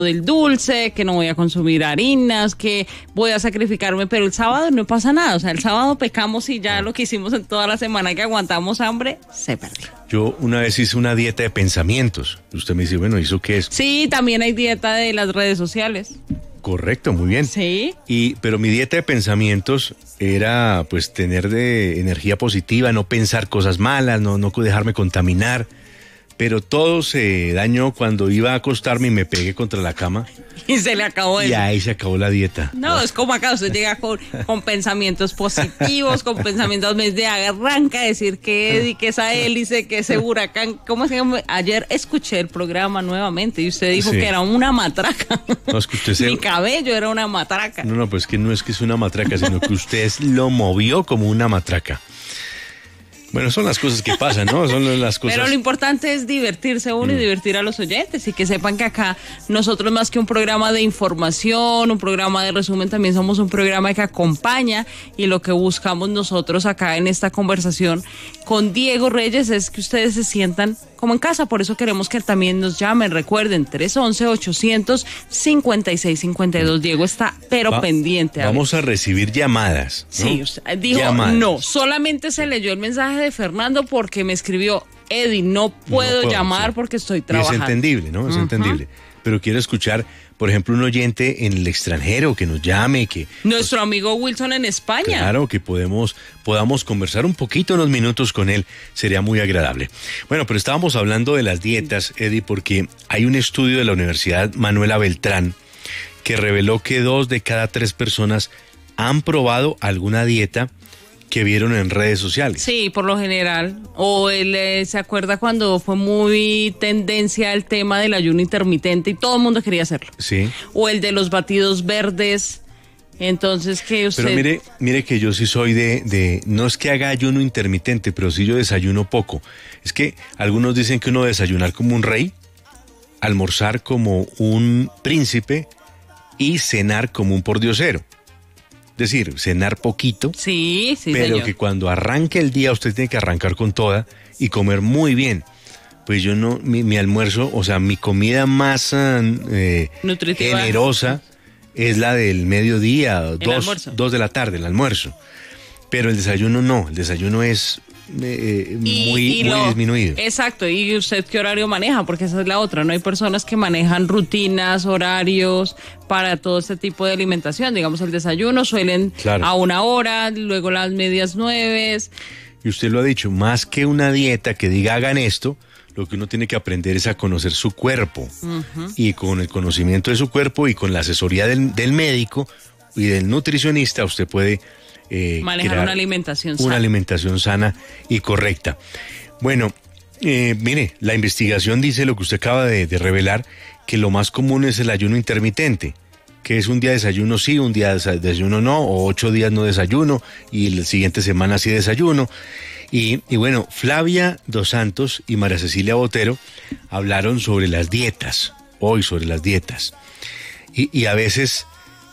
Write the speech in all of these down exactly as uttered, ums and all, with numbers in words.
del dulce, que no voy a consumir harinas, que voy a sacrificarme, pero el sábado no pasa nada. O sea, el sábado pecamos y ya lo que hicimos en toda la semana que aguantamos hambre, se perdió. Yo una vez hice una dieta de pensamientos. Usted me dice, bueno, ¿eso qué es? Sí, también hay dieta de las redes sociales. Correcto, muy bien. Sí. Y, pero mi dieta de pensamientos era pues tener de energía positiva, no pensar cosas malas, no, no dejarme contaminar. Pero todo se dañó cuando iba a acostarme y me pegué contra la cama. Y se le acabó eso. Y ahí se acabó la dieta. No, es como acá, usted llega con, con pensamientos positivos, con pensamientos de arranca, decir que Eddie, que esa hélice, que ese huracán. ¿Cómo se llama? Ayer escuché el programa nuevamente y usted dijo sí. que era una matraca. No, es que usted se... Mi cabello era una matraca. No, no, pues que no es que es una matraca, sino que usted lo movió como una matraca. Bueno, son las cosas que pasan, ¿no? Son las cosas... Pero lo importante es divertirse uno mm. y divertir a los oyentes y que sepan que acá nosotros más que un programa de información, un programa de resumen, también somos un programa que acompaña y lo que buscamos nosotros acá en esta conversación con Diego Reyes es que ustedes se sientan como en casa, por eso queremos que también nos llamen, recuerden, tres once, ochocientos cincuenta y seis cincuenta y dos, Diego está pero Va, pendiente. A vamos ver. a recibir llamadas, ¿no? Sí, usted dijo, llamadas. no, solamente se leyó el mensaje de Fernando porque me escribió, Eddie, no puedo, no puedo llamar sí. porque estoy trabajando. Y es entendible, ¿no? Es uh-huh. entendible. Pero quiero escuchar, por ejemplo, un oyente en el extranjero que nos llame, que... Nuestro pues, amigo Wilson en España. Claro, que podemos, podamos conversar un poquito, unos minutos con él, sería muy agradable. Bueno, pero estábamos hablando de las dietas, Eddie, porque hay un estudio de la Universidad Manuela Beltrán que reveló que dos de cada tres personas han probado alguna dieta que vieron en redes sociales. Sí, por lo general. O él eh, se acuerda cuando fue muy tendencia el tema del ayuno intermitente y todo el mundo quería hacerlo. Sí. O el de los batidos verdes. Entonces, que usted... Pero mire, mire que yo sí soy de, de... No es que haga ayuno intermitente, pero sí yo desayuno poco. Es que algunos dicen que uno desayunar como un rey, almorzar como un príncipe y cenar como un pordiosero. Es decir, cenar poquito, sí, sí, pero señor. que cuando arranque el día usted tiene que arrancar con toda y comer muy bien. Pues yo no, mi, mi almuerzo, o sea, mi comida más eh, generosa es la del mediodía, dos, dos de la tarde, el almuerzo. Pero el desayuno no, el desayuno es eh, y, muy, y lo, muy disminuido. Exacto, ¿y usted qué horario maneja? Porque esa es la otra, ¿no? Hay personas que manejan rutinas, horarios para todo este tipo de alimentación. Digamos, el desayuno suelen claro. a una hora, luego las medias nueves. Y usted lo ha dicho, más que una dieta que diga hagan esto, lo que uno tiene que aprender es a conocer su cuerpo. Uh-huh. Y con el conocimiento de su cuerpo y con la asesoría del, del médico y del nutricionista, usted puede eh, manejar una alimentación sana. Una alimentación sana y correcta. Bueno, eh, mire, la investigación dice lo que usted acaba de, de revelar, que lo más común es el ayuno intermitente, que es un día de desayuno sí, un día de desayuno no, o ocho días no desayuno y la siguiente semana sí desayuno. Y, y bueno, Flavia Dos Santos y María Cecilia Botero hablaron sobre las dietas, hoy sobre las dietas. Y, y a veces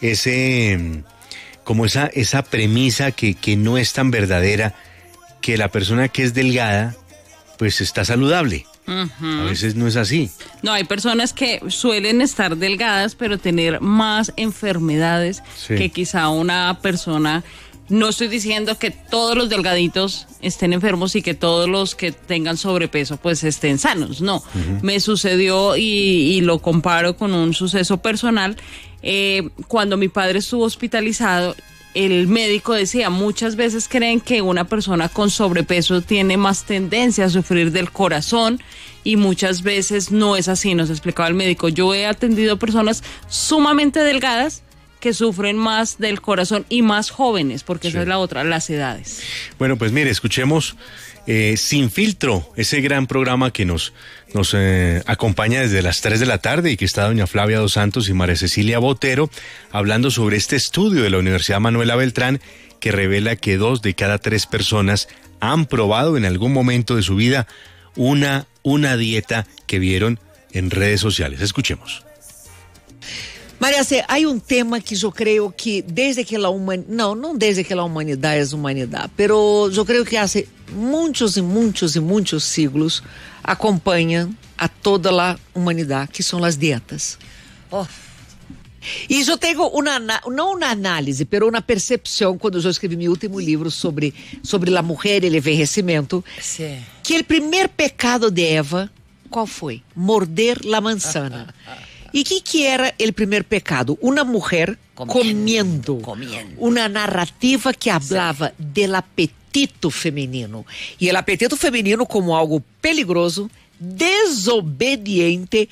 ese, como esa, esa premisa que, que no es tan verdadera, que la persona que es delgada, pues está saludable. Uh-huh. A veces no es así. No, hay personas que suelen estar delgadas, pero tener más enfermedades sí. que quizá una persona... No estoy diciendo que todos los delgaditos estén enfermos y que todos los que tengan sobrepeso pues estén sanos, no. Uh-huh. Me sucedió y, y lo comparo con un suceso personal. Eh, cuando mi padre estuvo hospitalizado, el médico decía, muchas veces creen que una persona con sobrepeso tiene más tendencia a sufrir del corazón y muchas veces no es así, nos explicaba el médico. Yo he atendido personas sumamente delgadas que sufren más del corazón y más jóvenes, porque sí. esa es la otra, las edades. Bueno, pues mire, escuchemos eh, Sin Filtro, ese gran programa que nos, nos eh, acompaña desde las tres de la tarde y que está doña Flavia Dos Santos y María Cecilia Botero hablando sobre este estudio de la Universidad Manuela Beltrán que revela que dos de cada tres personas han probado en algún momento de su vida una, una dieta que vieron en redes sociales. Escuchemos. Maria C, há um tema que eu creio que desde que a humanidade, não, não desde que a humanidade é humanidade, pero eu creio que há muitos e muitos e muitos siglos acompanham a toda a humanidade, que são as dietas. Oh. E eu tenho uma, não uma análise, mas uma percepção quando eu escrevi meu último livro sobre, sobre a mulher e o envelhecimento, sí. Que o primeiro pecado de Eva, qual foi? Morder a manzana. E o que, que era o primeiro pecado? Uma mulher comendo, comendo. Uma narrativa que falava sí. Del apetito feminino. E o apetito feminino como algo peligroso, desobediente,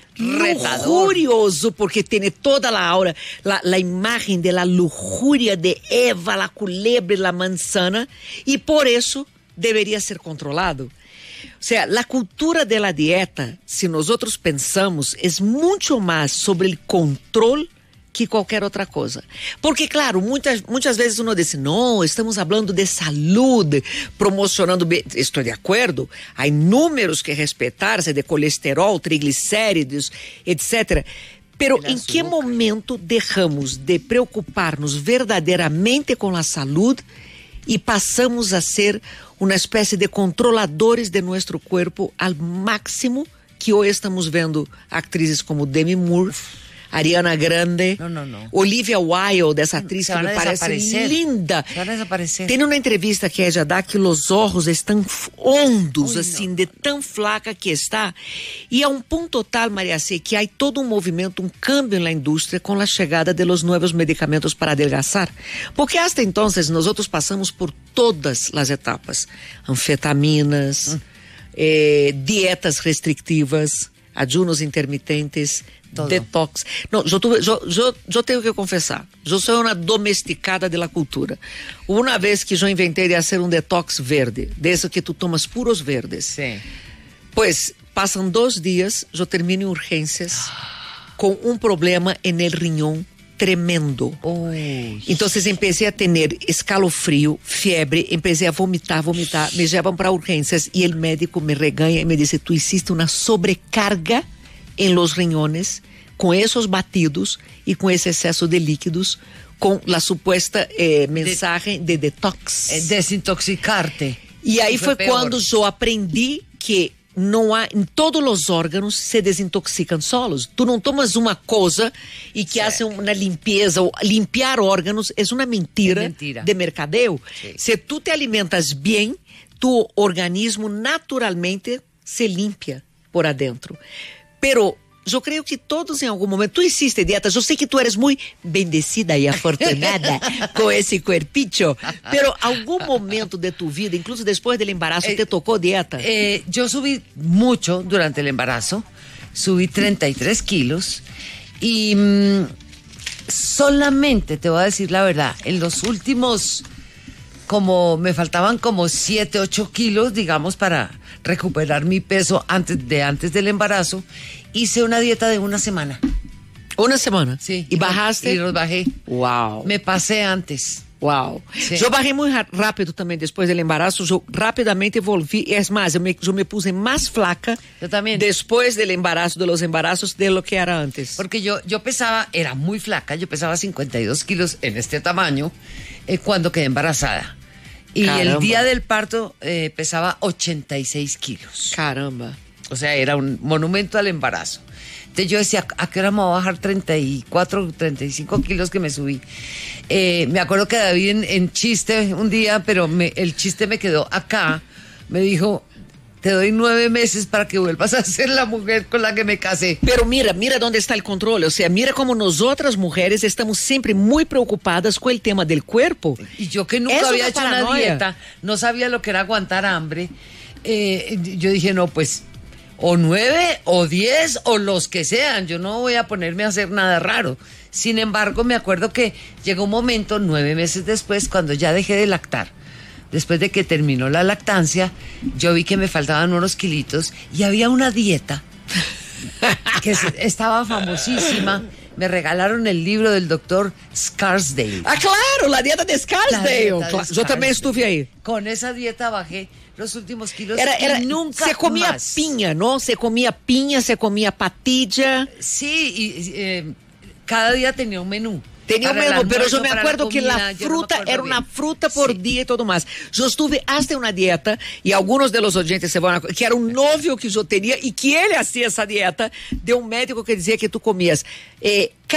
lujurioso, porque tem toda a aura, a imagem da lujuria de Eva, a culebra e a manzana, e por isso deveria ser controlado. O sea, a cultura da dieta, se nós outros pensamos, é muito mais sobre o controle que qualquer outra coisa. Porque, claro, muitas, muitas vezes uno diz, não, estamos falando de saúde, promocionando, estou de acordo, há números que respeitar-se de colesterol, triglicéridos, etcétera. Pero em que momento deixamos de preocupar-nos verdadeiramente com a saúde e passamos a ser uma espécie de controladores de nosso corpo ao máximo, que hoje estamos vendo atrizes como Demi Moore, Ariana Grande, no, no, no. Olivia Wilde, essa atriz que me parece linda. Tem uma entrevista que ela dá que os olhos estão hondos, Ui, assim, não. De tão flaca que está. E a um ponto tal, Maria C, que há todo um movimento, um câmbio na indústria com a chegada de los novos medicamentos para adelgazar. Porque hasta então, nós outros passamos por todas as etapas. Anfetaminas, hum. eh, dietas restritivas, ayunos intermitentes, todo. Detox. Não, eu, tu, eu, eu, eu tenho que confessar, eu sou uma domesticada da cultura. Uma vez que eu inventei de fazer um detox verde, desse que tu tomas puros verdes. Sim. Pois, passam dois dias, eu termino em urgências com um problema no riñón tremendo. Ui. Então, comecei a ter escalofrio, febre, comecei a vomitar, vomitar, me levam para urgências e o médico me reganha e me diz, tu hiciste uma sobrecarga em los riñones, com esses batidos e com esse excesso de líquidos, com a suposta eh, mensagem de, de detox. É desintoxicarte. E aí foi, foi quando eu aprendi que não há, em todos os órgãos se desintoxicam solos. Tu não tomas uma coisa e que hace uma limpeza, ou limpiar órgãos é uma mentira, é mentira. De mercadeo. Sim. Se tu te alimentas bem, tu organismo naturalmente se limpia por adentro. Pero eu creio que todos em algum momento, tu hiciste dietas, eu sei que tu eres muito bendecida e afortunada com esse cuerpicho, pero algum momento de tu vida, incluso depois do embarazo, eh, te tocou dieta? Eh, eu subi mucho durante el embarazo, subí treinta y tres kilos y mmm, solamente, te voy a decir la verdad, en los últimos, como me faltaban como siete, ocho kilos, digamos, para recuperar mi peso antes de antes del embarazo, hice una dieta de una semana. ¿Una semana? Sí. ¿Y bajaste? Y los bajé. Wow. Me pasé antes. Uau! Sí. Eu barrei muito rápido também depois do embaraço, eu rapidamente volvi, e é mais, eu me, eu me puse mais flaca depois do embaraço, de los embarazos, de lo que era antes. Porque yo, yo pesaba, era muy flaca, yo pesaba cincuenta y dos kilos en este tamaño eh, cuando quedé embarazada. Y Caramba. El día del parto eh, pesaba ochenta y seis kilos. Caramba. O sea, era un monumento al embarazo. Entonces yo decía, ¿a qué hora me voy a bajar treinta y cuatro, treinta y cinco kilos que me subí? Eh, me acuerdo que David en, en chiste un día, pero me, el chiste me quedó acá, me dijo, te doy nueve meses para que vuelvas a ser la mujer con la que me casé. Pero mira, mira dónde está el control. O sea, mira como nosotras mujeres estamos siempre muy preocupadas con el tema del cuerpo. Y yo que nunca es había una hecho paranoia. Una dieta, no sabía lo que era aguantar hambre, eh, yo dije, no, pues, o nueve, o diez, o los que sean, yo no voy a ponerme a hacer nada raro. Sin embargo, me acuerdo que llegó un momento, nueve meses después, cuando ya dejé de lactar, después de que terminó la lactancia, yo vi que me faltaban unos kilitos y había una dieta que estaba famosísima. Me regalaron el libro del doctor Scarsdale. Ah, claro, la dieta de Scarsdale. Dieta de Scarsdale. Yo también estuve ahí. Con esa dieta bajé los últimos kilos era, era, y nunca se comía más. piña, ¿no? Se comía piña, se comía patilla. Sí, y eh, cada día tenía un menú. Tenía un menú, pero yo me acuerdo que la fruta era una fruta por día y todo más. Yo estuve hasta una dieta, y algunos de los oyentes se van a que era un novio que yo tenía y que él hacía esa dieta de un médico que decía que tú comías eh,